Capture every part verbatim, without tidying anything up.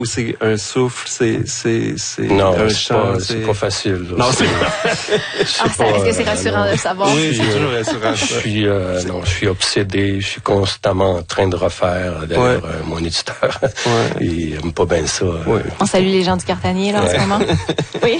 ou c'est un souffle, c'est c'est c'est non, un c'est chant, pas, c'est... c'est pas facile. Là. Non, c'est ah, ça, est-ce que c'est rassurant euh, de savoir? Oui, c'est toujours rassurant. Je suis euh, non, je suis obsédé, je suis constamment en train de refaire. D'ailleurs, ouais. euh, mon éditeur, ouais. il aime pas bien ça. Ouais. Euh. On salue les gens du Cartanier là ouais. en ce moment. Oui.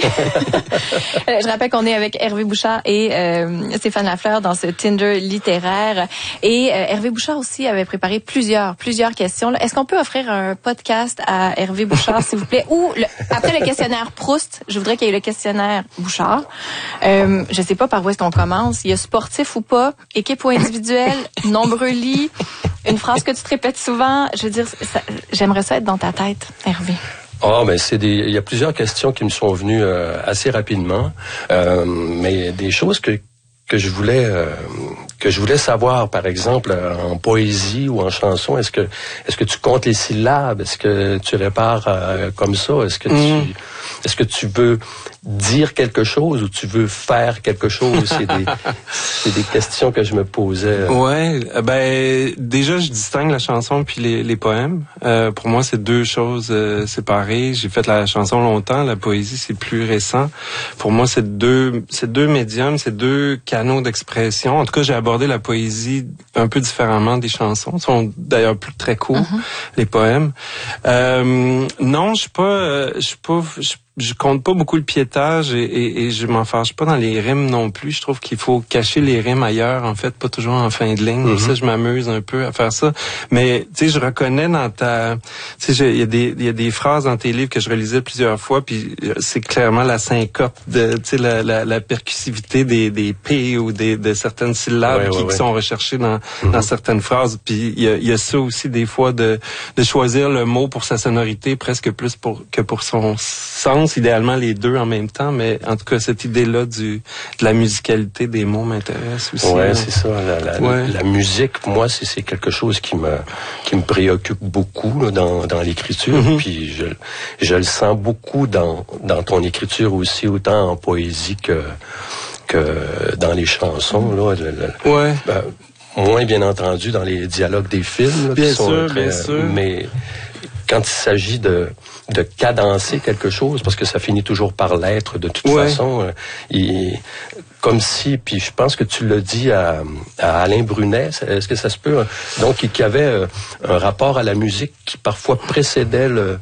Je rappelle qu'on est avec Hervé Bouchard et euh, Stéphane Lafleur dans ce Tinder littéraire. Et euh, Hervé Bouchard aussi avait préparé plusieurs plusieurs questions. Là. Est-ce qu'on peut offrir un podcast à Hervé Bouchard, s'il vous plaît? Ou le, après le questionnaire Proust, je voudrais qu'il y ait le questionnaire Bouchard. Euh, je sais pas par où est-ce qu'on commence. Il y a sportif ou pas, équipe ou individuel, nombreux lits, une phrase que tu te répètes souvent. Je veux dire, ça, j'aimerais ça être dans ta tête, Hervé. Ah, oh, ben c'est des. Il y a plusieurs questions qui me sont venues euh, assez rapidement, euh, mais des choses que que je voulais euh, que je voulais savoir, par exemple, en poésie ou en chanson, est-ce que est-ce que tu comptes les syllabes, est-ce que tu répares euh, comme ça, est-ce que mmh. tu est-ce que tu veux dire quelque chose ou tu veux faire quelque chose? C'est des c'est des questions que je me posais. Ouais, ben déjà je distingue la chanson puis les, les poèmes. Euh, pour moi, c'est deux choses euh, séparées. J'ai fait la chanson longtemps, la poésie c'est plus récent. Pour moi, c'est deux c'est deux médiums, c'est deux canaux d'expression. En tout cas, j'ai abordé la poésie un peu différemment des chansons. Ils sont d'ailleurs plus très courts, mm-hmm. les poèmes. Euh, non, je suis pas euh, je suis pas je Je compte pas beaucoup le piétage et, et, et je m'en fâche pas dans les rimes non plus. Je trouve qu'il faut cacher les rimes ailleurs, en fait, pas toujours en fin de ligne. Mm-hmm. Ça, je m'amuse un peu à faire ça. Mais tu sais, je reconnais dans ta, tu sais, il y a des il y a des phrases dans tes livres que je relisais plusieurs fois, puis c'est clairement la syncope de, tu sais, la, la, la percussivité des des P ou des de certaines syllabes ouais, qui, ouais, qui ouais. sont recherchées dans mm-hmm. dans certaines phrases. Puis il y a il y a ça aussi des fois de de choisir le mot pour sa sonorité presque plus pour que pour son sens. Idéalement les deux en même temps, mais en tout cas cette idée-là du de la musicalité des mots m'intéresse aussi. Ouais, là. c'est ça. La, la, ouais. la musique, pour moi, c'est, c'est quelque chose qui me qui me préoccupe beaucoup là, dans dans l'écriture. Mm-hmm. Puis je je le sens beaucoup dans dans ton écriture aussi, autant en poésie que que dans les chansons là. Le, le, ouais. Ben, moins bien entendu dans les dialogues des films. Là, bien qui sont sûr, très, bien sûr. Mais quand il s'agit de de cadencer quelque chose, parce que ça finit toujours par l'être de toute ouais. façon, euh, il, comme si, puis je pense que tu l'as dit à, à Alain Brunet, est-ce que ça se peut, donc qu'il y avait euh, un rapport à la musique qui parfois précédait le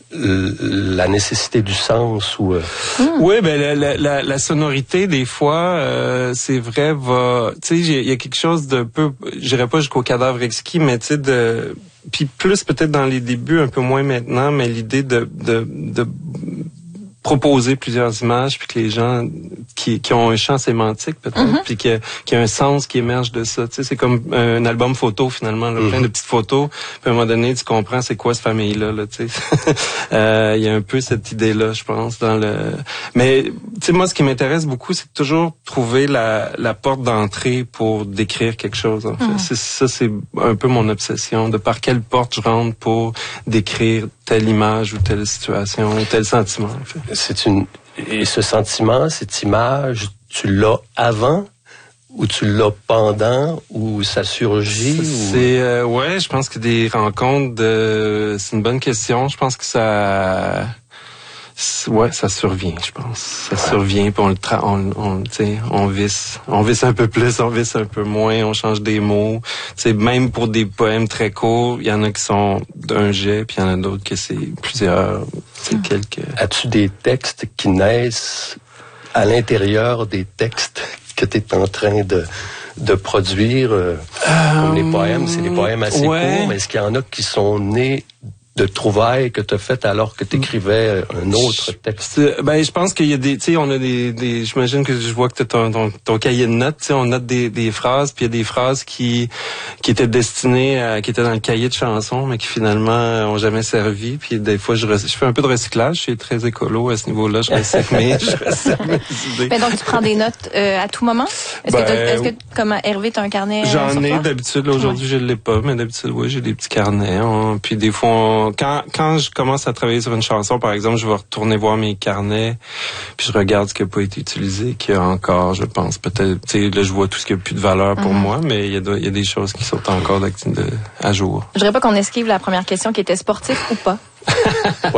la nécessité du sens ou euh... mmh. oui ben la, la, la, la sonorité des fois euh, c'est vrai va tu sais il y a quelque chose de peu j'irais pas jusqu'au cadavre exquis mais tu sais de puis plus peut-être dans les débuts un peu moins maintenant mais l'idée de de de proposer plusieurs images puis que les gens qui qui ont un champ sémantique peut-être mm-hmm. puis que qui a un sens qui émerge de ça tu sais c'est comme un album photo finalement là, mm-hmm. plein de petites photos puis à un moment donné tu comprends c'est quoi cette famille là là tu sais euh il y a un peu cette idée là je pense dans le mais tu sais moi ce qui m'intéresse beaucoup c'est toujours trouver la la porte d'entrée pour décrire quelque chose en fait mm-hmm. c'est ça c'est un peu mon obsession de par quelle porte je rentre pour décrire telle image ou telle situation ou tel sentiment en fait. C'est une et ce sentiment, cette image, tu l'as avant ou tu l'as pendant ou ça surgit C'est ou... euh, ouais, je pense que des rencontres de c'est une bonne question, je pense que ça ouais, ça survient, je pense. Ça ouais. survient puis on le tra- on on tu sais, on visse, on visse un peu plus, on visse un peu moins, on change des mots. Tu sais même pour des poèmes très courts, il y en a qui sont d'un jet puis il y en a d'autres que c'est plusieurs, c'est mmh. quelques. As-tu des textes qui naissent à l'intérieur des textes que tu es en train de de produire euh, euh, comme les poèmes, c'est des poèmes assez ouais. courts, mais est-ce qu'il y en a qui sont nés de trouvailles que tu as faites alors que tu écrivais un autre texte? Ben, je pense qu'il y a des, tu sais, on a des, des j'imagine que je vois que tu as ton, ton, ton cahier de notes, tu sais, on note des, des phrases, puis il y a des phrases qui, qui étaient destinées à, qui étaient dans le cahier de chansons, mais qui finalement ont jamais servi, puis des fois, je, je fais un peu de recyclage, je suis très écolo à ce niveau-là, je recycle mes, je recycle mes idées. Ben, donc, tu prends des notes, euh, à tout moment? Est-ce ben, que, est-ce que, comme Hervé, t'as un carnet? J'en ai, d'habitude, là, aujourd'hui, ouais. je l'ai pas, mais d'habitude, oui, j'ai des petits carnets, hein, puis des fois, on, Quand, quand je commence à travailler sur une chanson, par exemple, je vais retourner voir mes carnets, puis je regarde ce qui n'a pas été utilisé, qu'il y a encore, je pense, peut-être, tu sais, là, je vois tout ce qui n'a plus de valeur pour mm-hmm. moi, mais il y a, de, il y a des choses qui sont encore de, de, à jour. Je dirais pas qu'on esquive la première question qui était sportif ou pas.